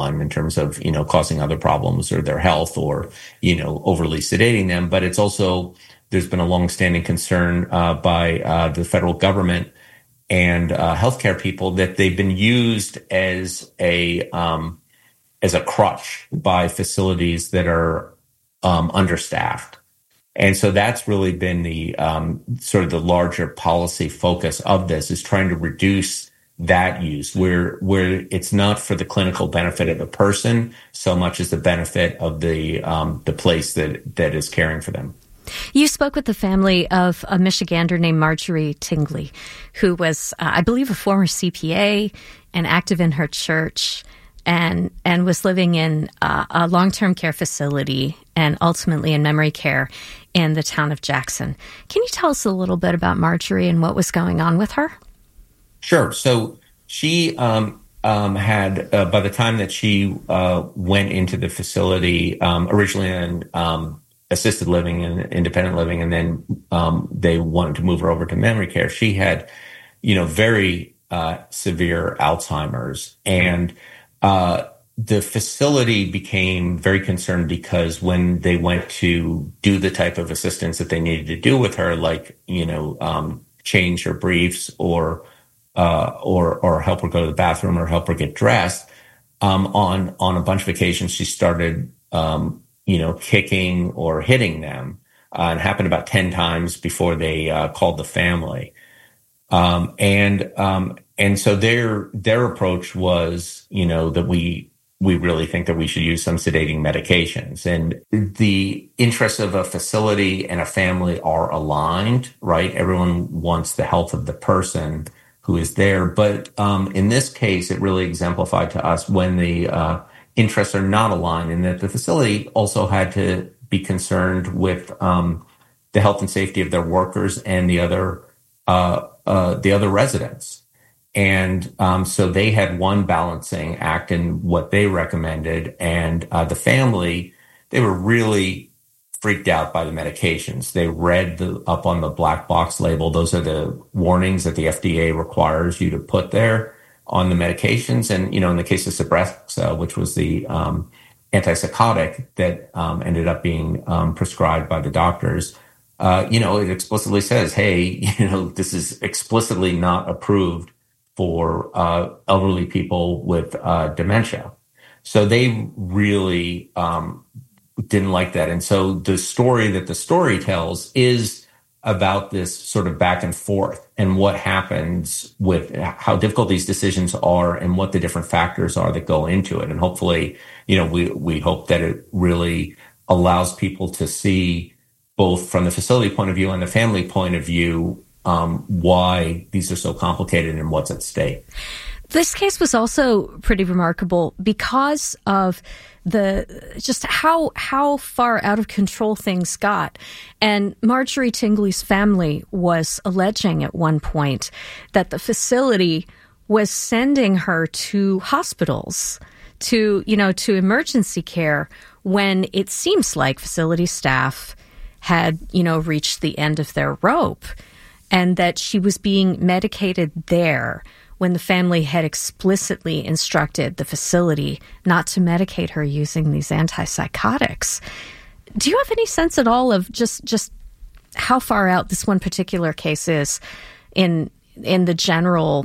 in terms of, causing other problems or their health or, overly sedating them. But it's also, there's been a longstanding concern by the federal government and healthcare people that they've been used as a crutch by facilities that are understaffed. And so that's really been the sort of the larger policy focus of this, is trying to reduce that use where it's not for the clinical benefit of the person so much as the benefit of the place that is caring for them. You spoke with the family of a Michigander named Marjorie Tingley, who was, I believe, a former CPA and active in her church, and was living in a long-term care facility and ultimately in memory care in the town of Jackson. Can you tell us a little bit about Marjorie and what was going on with her? Sure. So she had, by the time that she went into the facility, originally in assisted living and independent living, and then they wanted to move her over to memory care, she had, very severe Alzheimer's. And the facility became very concerned because when they went to do the type of assistance that they needed to do with her, like, change her briefs or help her go to the bathroom or help her get dressed, on a bunch of occasions, she started, kicking or hitting them. It happened about 10 times before they called the family. And so their approach was, that we really think that we should use some sedating medications. And the interests of a facility and a family are aligned, right? Everyone wants the health of the person who is there. But in this case, it really exemplified to us when the interests are not aligned, and that the facility also had to be concerned with the health and safety of their workers and the other residents. And so they had one balancing act in what they recommended, and the family, they were really freaked out by the medications. They read up on the black box label. Those are the warnings that the FDA requires you to put there on the medications. And, in the case of Zyprexa, which was the antipsychotic that ended up being prescribed by the doctors, it explicitly says, hey, this is explicitly not approved for elderly people with dementia. So they really didn't like that. And so the story that the story tells is about this sort of back and forth and what happens with how difficult these decisions are and what the different factors are that go into it. And hopefully, we hope that it really allows people to see, both from the facility point of view and the family point of view, why these are so complicated and what's at stake. This case was also pretty remarkable because of just how far out of control things got. And Marjorie Tingley's family was alleging at one point that the facility was sending her to hospitals, to emergency care, when it seems like facility staff had, reached the end of their rope, and that she was being medicated there when the family had explicitly instructed the facility not to medicate her using these antipsychotics. Do you have any sense at all of just how far out this one particular case is in the general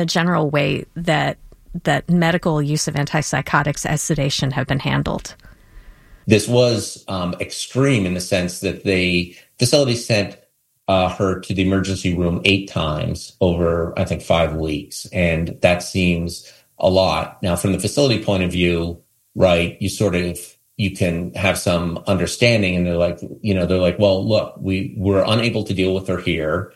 way that medical use of antipsychotics as sedation have been handled? This was extreme in the sense that the facility sent her to the emergency room 8 times over, I think, 5 weeks. And that seems a lot. Now, from the facility point of view, right, you can have some understanding, and they're like, well, look, we're unable to deal with her here.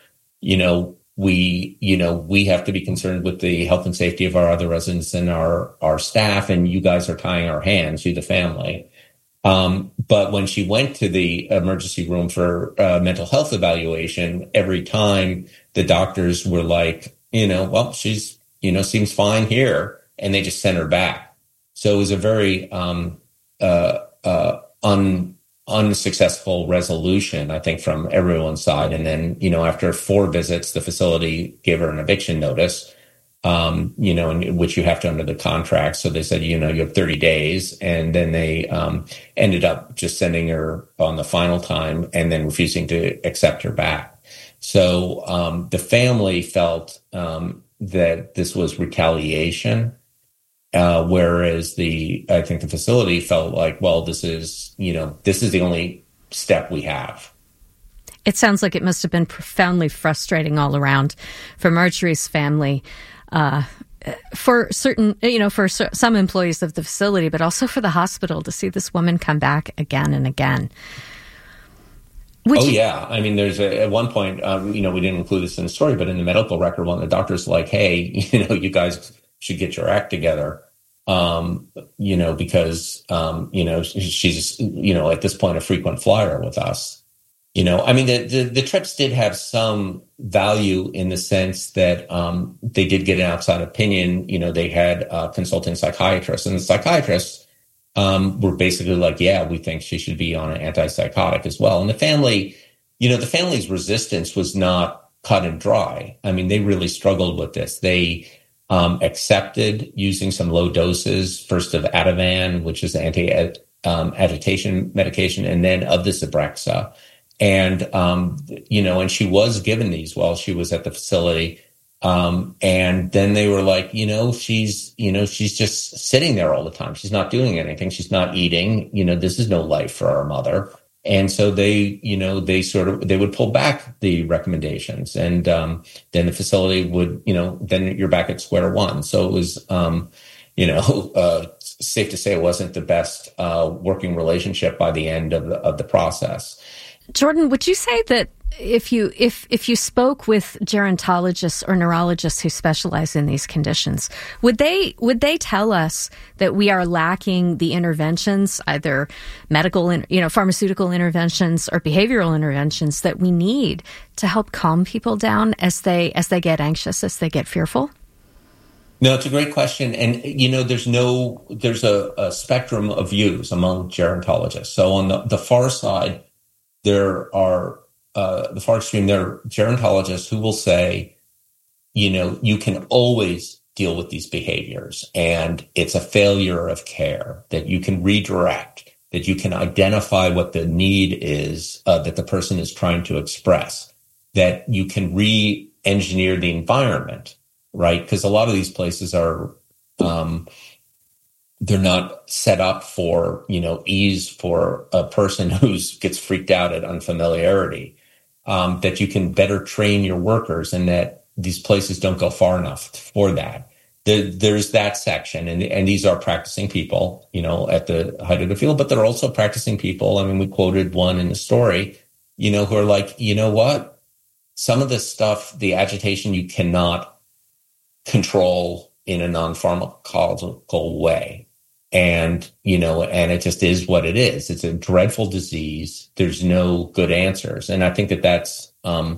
We have to be concerned with the health and safety of our other residents and our staff, and you guys are tying our hands, you, the family. But when she went to the emergency room for mental health evaluation, every time the doctors were like, well, she's, seems fine here. And they just sent her back. So it was a very unsuccessful resolution, I think, from everyone's side. And then, after 4 visits, the facility gave her an eviction notice. in which you have to under the contract. So they said, you have 30 days. And then they ended up just sending her on the final time and then refusing to accept her back. So the family felt that this was retaliation, whereas I think the facility felt like, well, this is the only step we have. It sounds like it must have been profoundly frustrating all around for Marjorie's family, for some employees of the facility, but also for the hospital to see this woman come back again and again. Yeah. I mean, there's at one point, we didn't include this in the story, but in the medical record, one of the doctors like, hey, you guys should get your act together, because, she's, at this point, a frequent flyer with us. I mean, the trips did have some value in the sense that they did get an outside opinion. They had consulting psychiatrists, and the psychiatrists were basically like, yeah, we think she should be on an antipsychotic as well. And the family's resistance was not cut and dry. I mean, they really struggled with this. They accepted using some low doses, first of Ativan, which is anti-agitation medication, and then of the Zyprexa. And, and she was given these while she was at the facility. And then they were like, she's just sitting there all the time. She's not doing anything. She's not eating. This is no life for our mother. And so they would pull back the recommendations. And, then the facility would, then you're back at square one. So it was, safe to say it wasn't the best, working relationship by the end of the process. Jordan, would you say that if you spoke with gerontologists or neurologists who specialize in these conditions, would they tell us that we are lacking the interventions, either medical, pharmaceutical interventions or behavioral interventions that we need to help calm people down as they get anxious, as they get fearful? No, it's a great question. And, there's a spectrum of views among gerontologists. So on the far side, there are the far extreme, there are gerontologists who will say, you can always deal with these behaviors and it's a failure of care, that you can redirect, that you can identify what the need is that the person is trying to express, that you can re-engineer the environment, right? Because a lot of these places are they're not set up for, ease for a person who gets freaked out at unfamiliarity, that you can better train your workers and that these places don't go far enough for that. There's that section. And these are practicing people, at the height of the field, but they're also practicing people. I mean, we quoted one in the story, who are like, what? Some of this stuff, the agitation, you cannot control in a non-pharmacological way. And, and it just is what it is. It's a dreadful disease. There's no good answers. And I think that's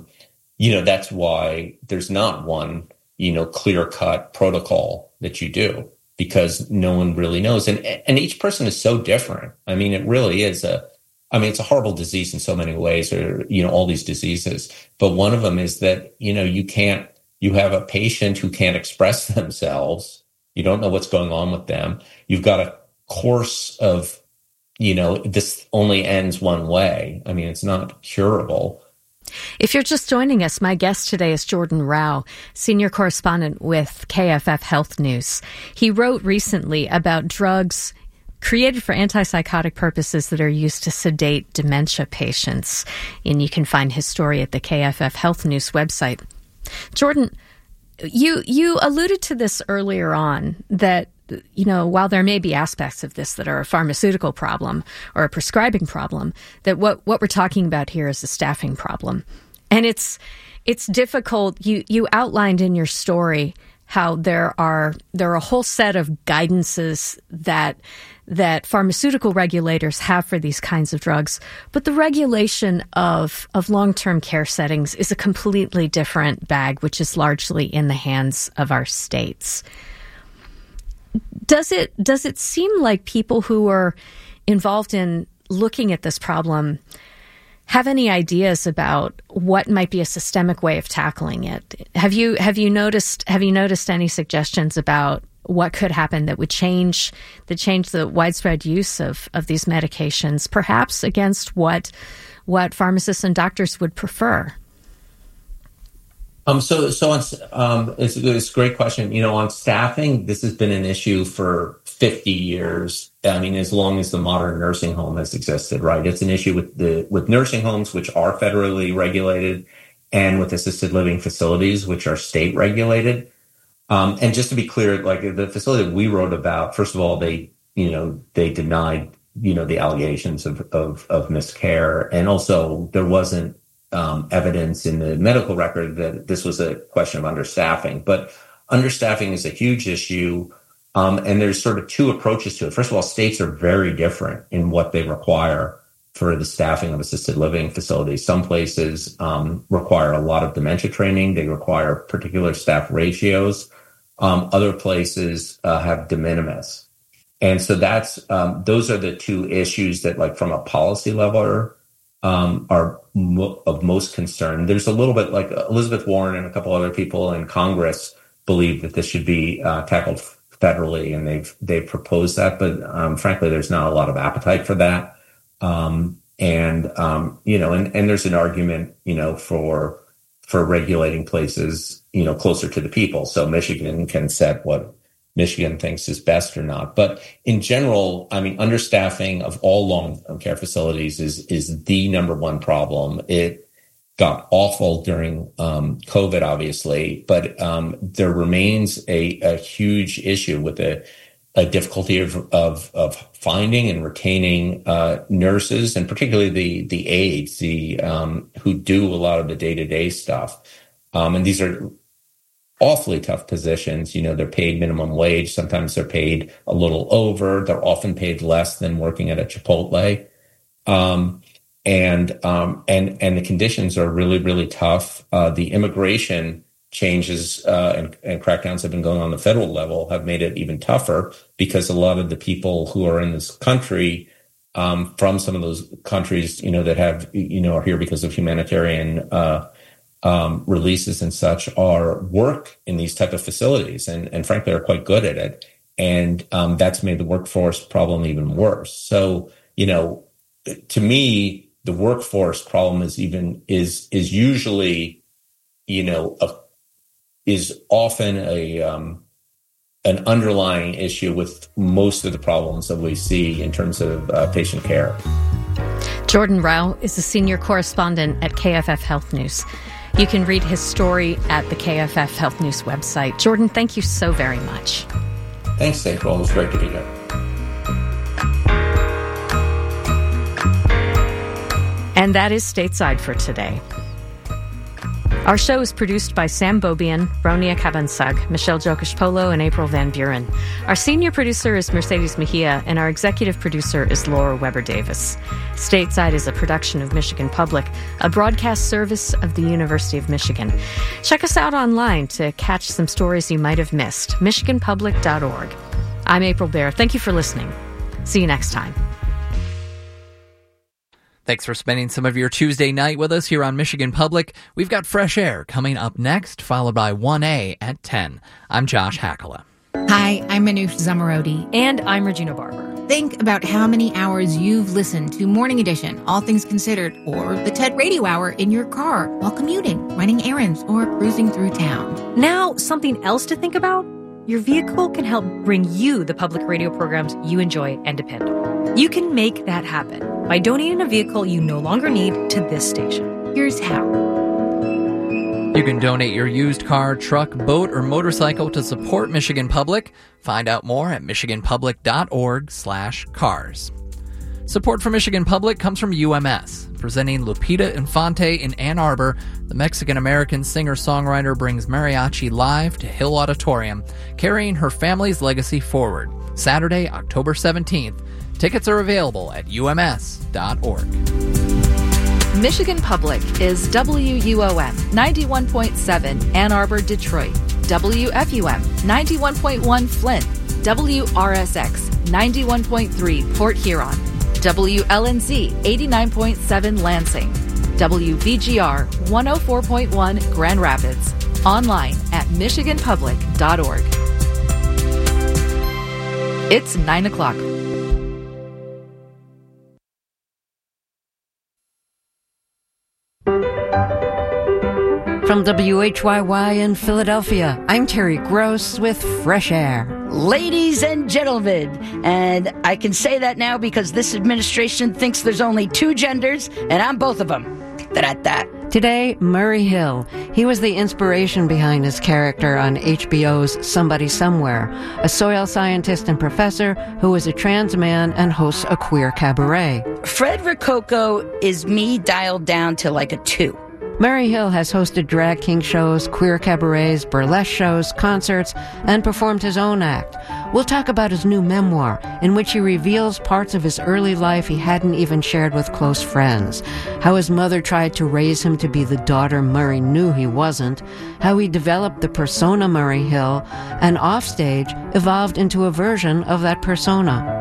why there's not one, clear-cut protocol that you do, because no one really knows. And each person is so different. I mean, it really is it's a horrible disease in so many ways, or, all these diseases. But one of them is that, you have a patient who can't express themselves. You don't know what's going on with them. You've got a course of, this only ends one way. I mean, it's not curable. If you're just joining us, my guest today is Jordan Rao, senior correspondent with KFF Health News. He wrote recently about drugs created for antipsychotic purposes that are used to sedate dementia patients. And you can find his story at the KFF Health News website. Jordan, you alluded to this earlier on, that, while there may be aspects of this that are a pharmaceutical problem or a prescribing problem, that what we're talking about here is a staffing problem. And it's difficult. You outlined in your story how there are a whole set of guidances that pharmaceutical regulators have for these kinds of drugs, but the regulation of long-term care settings is a completely different bag, which is largely in the hands of our states. Does it seem like people who are involved in looking at this problem have any ideas about what might be a systemic way of tackling it? Have you noticed any suggestions about what could happen that would change the widespread use of these medications, perhaps against what pharmacists and doctors would prefer? It's a great question. On staffing, this has been an issue for 50 years. I mean, as long as the modern nursing home has existed, right? It's an issue with nursing homes, which are federally regulated, and with assisted living facilities, which are state regulated. And just to be clear, like the facility that we wrote about, first of all, they denied, the allegations of miscare. And also there wasn't evidence in the medical record that this was a question of understaffing. But understaffing is a huge issue. And there's sort of two approaches to it. First of all, states are very different in what they require for the staffing of assisted living facilities. Some places require a lot of dementia training. They require particular staff ratios. Other places have de minimis. And so those are the two issues that, like, from a policy level are of most concern. There's a little bit, like Elizabeth Warren and a couple other people in Congress believe that this should be tackled federally, and they've proposed that, but frankly, there's not a lot of appetite for that. And there's an argument, for regulating places, closer to the people. So Michigan can set what Michigan thinks is best or not. But in general, I mean, understaffing of all long-term care facilities is the number one problem. It got awful during COVID, obviously, but there remains a huge issue with a difficulty of finding and retaining nurses, and particularly the aides, who do a lot of the day-to-day stuff. And these are awfully tough positions. They're paid minimum wage. Sometimes they're paid a little over. They're often paid less than working at a Chipotle. And the conditions are really, really tough. The immigration changes and crackdowns have been going on the federal level have made it even tougher, because a lot of the people who are in this country from some of those countries, that have, are here because of humanitarian releases and such, work in these type of facilities and frankly are quite good at it. And that's made the workforce problem even worse. So, to me, the workforce problem is usually, is often an underlying issue with most of the problems that we see in terms of patient care. Jordan Rao is a senior correspondent at KFF Health News. You can read his story at the KFF Health News website. Jordan, thank you so very much. Thanks, April. It was great to be here. And that is Stateside for today. Our show is produced by Sam Bobian, Ronia Cabansag, Michelle Jokish-Polo, and April Van Buren. Our senior producer is Mercedes Mejia, and our executive producer is Laura Weber-Davis. Stateside is a production of Michigan Public, a broadcast service of the University of Michigan. Check us out online to catch some stories you might have missed. MichiganPublic.org. I'm April Baer. Thank you for listening. See you next time. Thanks for spending some of your Tuesday night with us here on Michigan Public. We've got Fresh Air coming up next, followed by 1A at 10. I'm Josh Hakala. Hi, I'm Manoush Zamarodi. And I'm Regina Barber. Think about how many hours you've listened to Morning Edition, All Things Considered, or the TED Radio Hour in your car while commuting, running errands, or cruising through town. Now, something else to think about? Your vehicle can help bring you the public radio programs you enjoy and depend on. You can make that happen by donating a vehicle you no longer need to this station. Here's how. You can donate your used car, truck, boat, or motorcycle to support Michigan Public. Find out more at michiganpublic.org/cars. Support for Michigan Public comes from UMS. Presenting Lupita Infante in Ann Arbor, the Mexican-American singer-songwriter brings mariachi live to Hill Auditorium, carrying her family's legacy forward. Saturday, October 17th. Tickets are available at ums.org. Michigan Public is WUOM 91.7 Ann Arbor, Detroit, WFUM 91.1 Flint, WRSX 91.3 Port Huron, WLNZ 89.7 Lansing, WVGR 104.1 Grand Rapids, online at michiganpublic.org. It's 9 o'clock. From WHYY in Philadelphia, I'm Terry Gross with Fresh Air. Ladies and gentlemen, and I can say that now because this administration thinks there's only two genders, and I'm both of them. Da-da-da. Today, Murray Hill. He was the inspiration behind his character on HBO's Somebody Somewhere, a soil scientist and professor who is a trans man and hosts a queer cabaret. Fred Rococo is me dialed down to like a 2. Murray Hill has hosted drag king shows, queer cabarets, burlesque shows, concerts, and performed his own act. We'll talk about his new memoir, in which he reveals parts of his early life he hadn't even shared with close friends. How his mother tried to raise him to be the daughter Murray knew he wasn't. How he developed the persona Murray Hill, and offstage evolved into a version of that persona.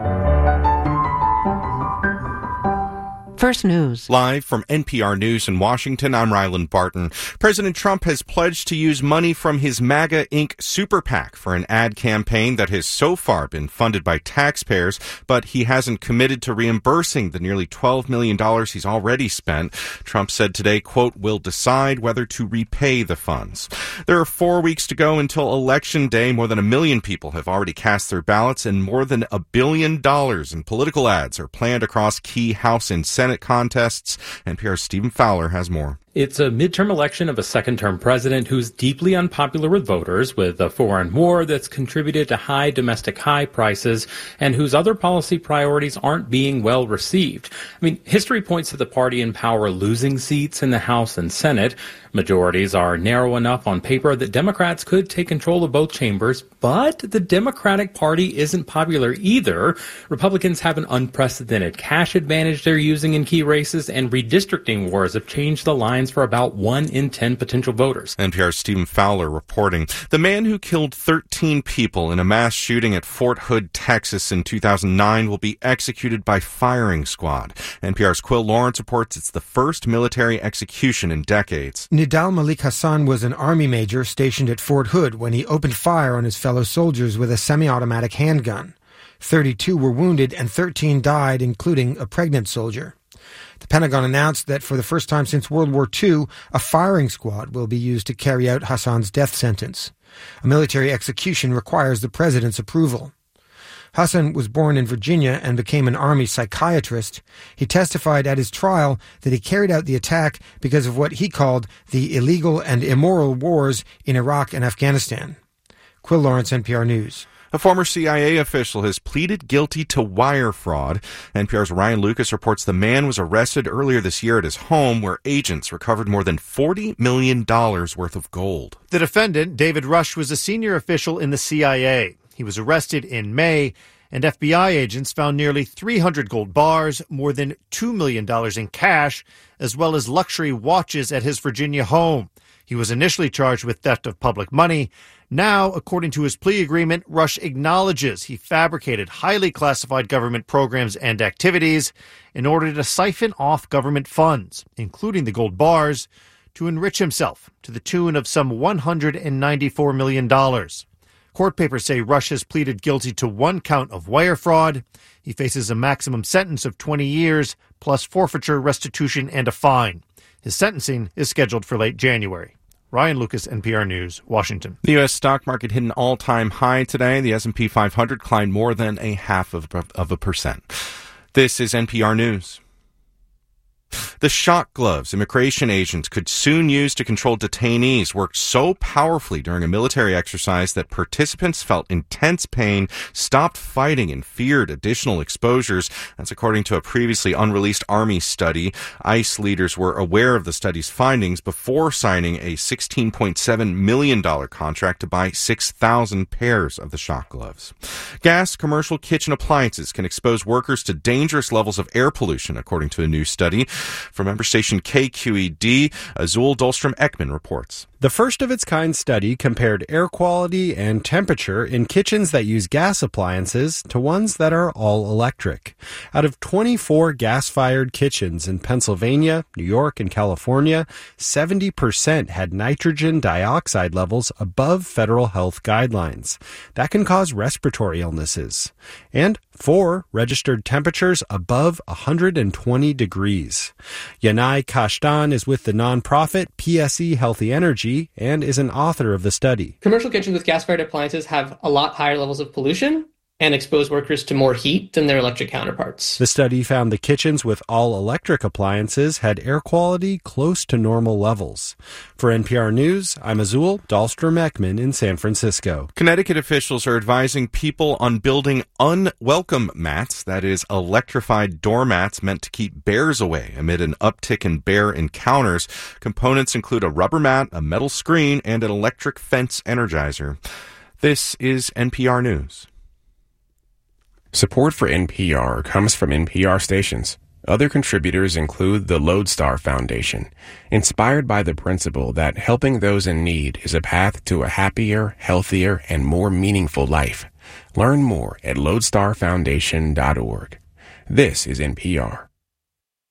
First News. Live from NPR News in Washington, I'm Ryland Barton. President Trump has pledged to use money from his MAGA Inc. super PAC for an ad campaign that has so far been funded by taxpayers, but he hasn't committed to reimbursing the nearly $12 million he's already spent. Trump said today, quote, "We'll decide whether to repay the funds." There are 4 weeks to go until Election Day. More than 1 million people have already cast their ballots, and more than $1 billion in political ads are planned across key House and Senate contests. NPR's Stephen Fowler has more. It's a midterm election of a second-term president who's deeply unpopular with voters, with a foreign war that's contributed to high domestic high prices, and whose other policy priorities aren't being well received. I mean, history points to the party in power losing seats in the House and Senate. Majorities are narrow enough on paper that Democrats could take control of both chambers, but the Democratic Party isn't popular either. Republicans have an unprecedented cash advantage they're using in key races, and redistricting wars have changed the lines for about 1 in 10 potential voters. NPR's Stephen Fowler reporting. The man who killed 13 people in a mass shooting at Fort Hood, Texas in 2009 will be executed by firing squad. NPR's Quill Lawrence reports it's the first military execution in decades. Nidal Malik Hassan was an Army major stationed at Fort Hood when he opened fire on his fellow soldiers with a semi-automatic handgun. 32 were wounded and 13 died, including a pregnant soldier. The Pentagon announced that for the first time since World War II, a firing squad will be used to carry out Hassan's death sentence. A military execution requires the president's approval. Hassan was born in Virginia and became an Army psychiatrist. He testified at his trial that he carried out the attack because of what he called the illegal and immoral wars in Iraq and Afghanistan. Quill Lawrence, NPR News. A former CIA official has pleaded guilty to wire fraud. NPR's Ryan Lucas reports the man was arrested earlier this year at his home, where agents recovered more than $40 million worth of gold. The defendant, David Rush, was a senior official in the CIA. He was arrested in May, and FBI agents found nearly 300 gold bars, more than $2 million in cash, as well as luxury watches at his Virginia home. He was initially charged with theft of public money. Now, according to his plea agreement, Rush acknowledges he fabricated highly classified government programs and activities in order to siphon off government funds, including the gold bars, to enrich himself to the tune of some $194 million. Court papers say Rush has pleaded guilty to 1 count of wire fraud. He faces a maximum sentence of 20 years, plus forfeiture, restitution, and a fine. His sentencing is scheduled for late January. Ryan Lucas, NPR News, Washington. The U.S. stock market hit an all-time high today. The S&P 500 climbed more than 0.5%. This is NPR News. The shock gloves immigration agents could soon use to control detainees worked so powerfully during a military exercise that participants felt intense pain, stopped fighting, and feared additional exposures. That's according to a previously unreleased Army study. ICE leaders were aware of the study's findings before signing a $16.7 million contract to buy 6,000 pairs of the shock gloves. Gas commercial kitchen appliances can expose workers to dangerous levels of air pollution, according to a new study. From member station KQED, Azul Dahlstrom-Ekman reports. The first-of-its-kind study compared air quality and temperature in kitchens that use gas appliances to ones that are all electric. Out of 24 gas-fired kitchens in Pennsylvania, New York, and California, 70% had nitrogen dioxide levels above federal health guidelines. That can cause respiratory illnesses. And 4 registered temperatures above 120 degrees. Yanai Kashtan is with the nonprofit PSE Healthy Energy and is an author of the study. Commercial kitchens with gas-fired appliances have a lot higher levels of pollution and expose workers to more heat than their electric counterparts. The study found the kitchens with all-electric appliances had air quality close to normal levels. For NPR News, I'm Azul Dahlstrom-Ekman in San Francisco. Connecticut officials are advising people on building unwelcome mats, that is, electrified doormats meant to keep bears away amid an uptick in bear encounters. Components include a rubber mat, a metal screen, and an electric fence energizer. This is NPR News. Support for NPR comes from NPR stations. Other contributors include the Lodestar Foundation, inspired by the principle that helping those in need is a path to a happier, healthier, and more meaningful life. Learn more at lodestarfoundation.org. This is NPR.